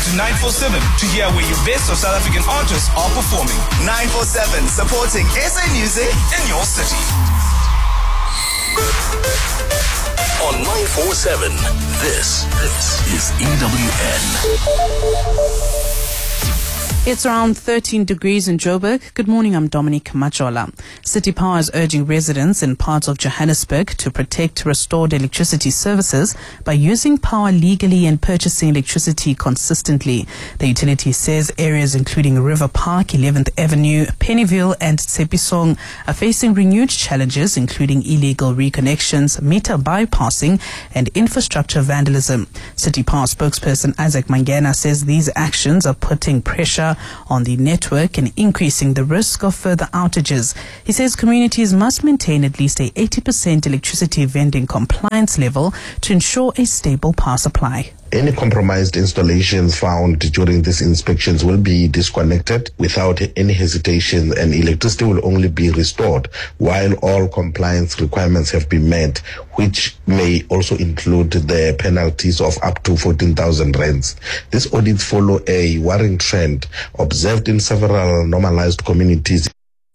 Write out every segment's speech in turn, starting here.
to 947 to hear where your best of South African artists are performing. 947, supporting SA music in your city. On 947, this is EWN. It's around 13 degrees in Joburg. Good morning, I'm Dominique Majola. City Power is urging residents in parts of Johannesburg to protect restored electricity services by using power legally and purchasing electricity consistently. The utility says areas including River Park, 11th Avenue, Pennyville and Tsepisong are facing renewed challenges, including illegal reconnections, meter bypassing and infrastructure vandalism. City Power spokesperson Isaac Mangena says these actions are putting pressure on the network and increasing the risk of further outages. He says communities must maintain at least a 80% electricity vending compliance level to ensure a stable power supply. Any compromised installations found during these inspections will be disconnected without any hesitation, and electricity will only be restored while all compliance requirements have been met, which may also include the penalties of up to 14,000 rands. These audits follow a worrying trend observed in several normalized communities.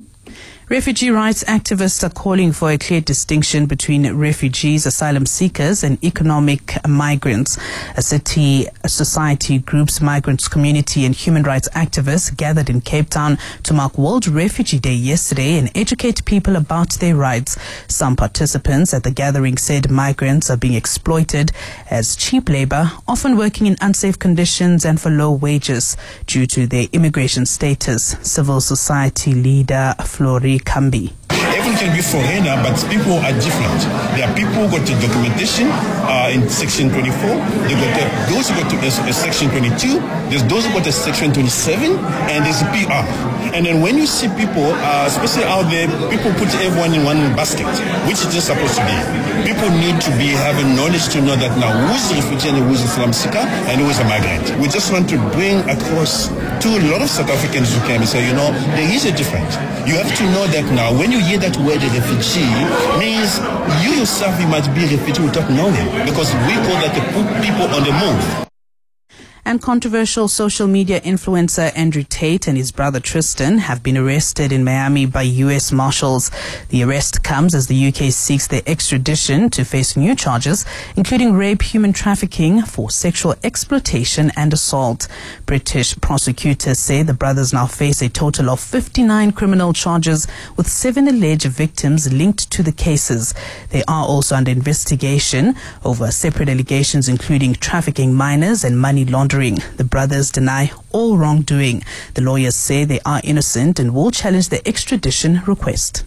Refugee rights activists are calling for a clear distinction between refugees, asylum seekers and economic migrants. City society groups, migrants community and human rights activists gathered in Cape Town to mark World Refugee Day yesterday and educate people about their rights. Some participants at the gathering said migrants are being exploited as cheap labor, often working in unsafe conditions and for low wages due to their immigration status. Civil society leader Flori Kambi. Everyone can be foreigner, but people are different. There are people who got the documentation in Section 24. They got those who got a Section 22. There's those who got a Section 27, and there's a PR. And then when you see people, especially out there, people put everyone in one basket, which is just supposed to be. People need to be having knowledge to know that now who's a refugee and who's a asylum seeker and who is a migrant. We just want to bring across to a lot of South Africans who came and say, there is a difference. You have to know that now when you hear that word refugee, means you yourself, you might be a refugee without knowing, because we call that the people on the move. And controversial social media influencer Andrew Tate and his brother Tristan have been arrested in Miami by U.S. Marshals. The arrest comes as the UK seeks their extradition to face new charges, including rape, human trafficking, for sexual exploitation and assault. British prosecutors say the brothers now face a total of 59 criminal charges, with 7 alleged victims linked to the cases. They are also under investigation over separate allegations, including trafficking minors and money laundering. The brothers deny all wrongdoing. The lawyers say they are innocent and will challenge the extradition request.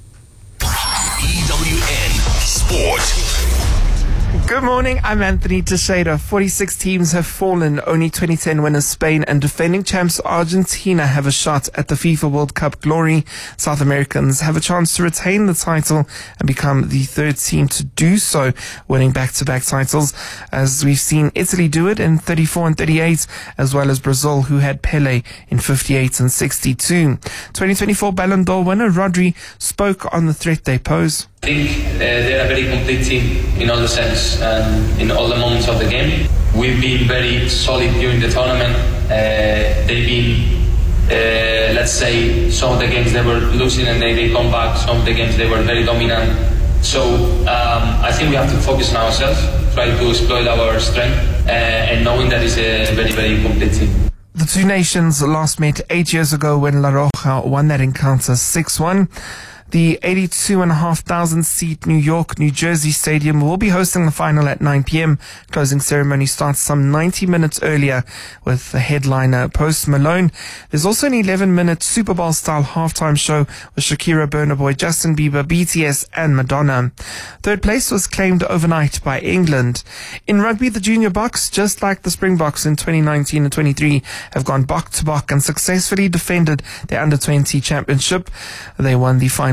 EWN Sport. Good morning, I'm Anthony Teixeira. 46 teams have fallen. Only 2010 winners Spain and defending champs Argentina have a shot at the FIFA World Cup glory. South Americans have a chance to retain the title and become the third team to do so, winning back-to-back titles, as we've seen Italy do it in 34 and 38, as well as Brazil, who had Pele in 58 and 62. 2024 Ballon d'Or winner Rodri spoke on the threat they pose. I think they're a very complete team in all the sense and in all the moments of the game. We've been very solid during the tournament. They've been, let's say, some of the games they were losing and they come back. Some of the games they were very dominant. So I think we have to focus on ourselves, try to exploit our strength, and knowing that it's a very, very complete team. The two nations last met 8 years ago when La Roja won that encounter 6-1. The 82,500 seat New York, New Jersey Stadium will be hosting the final at 9 p.m. Closing ceremony starts some 90 minutes earlier with the headliner Post Malone. There's also an 11-minute Super Bowl style halftime show with Shakira, Burna Boy, Justin Bieber, BTS and Madonna. Third place was claimed overnight by England. In rugby, the Junior Bucks, just like the Springboks in 2019 and 23, have gone buck to buck and successfully defended their under-20 championship. They won the final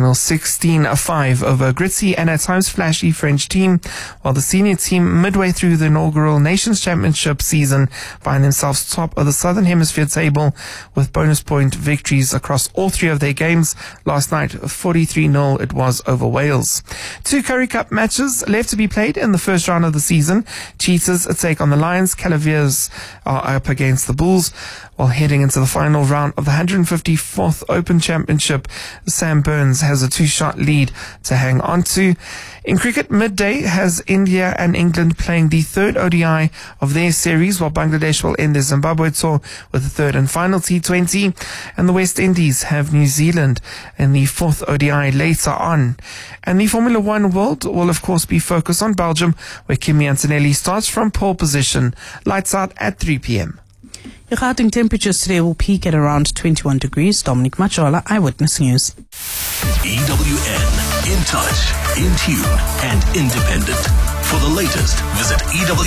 final 16-5 over a gritty and at times flashy French team, while the senior team, midway through the inaugural Nations Championship season, find themselves top of the Southern Hemisphere table with bonus point victories across all three of their games. Last night, 43-0 it was over Wales. 2 Currie Cup matches left to be played in the first round of the season. Cheetahs take on the Lions. Cavaliers are up against the Bulls. While heading into the final round of the 154th Open Championship, Sam Burns has a 2-shot lead to hang on to. In cricket, midday has India and England playing the third ODI of their series, while Bangladesh will end their Zimbabwe tour with the third and final T20. And the West Indies have New Zealand in the fourth ODI later on. And the Formula One world will, of course, be focused on Belgium, where Kimi Antonelli starts from pole position. Lights out at 3 p.m. Your Gauteng temperatures today will peak at around 21 degrees. Dominic Machola, Eyewitness News. EWN, in touch, in tune, and independent. For the latest, visit EWN.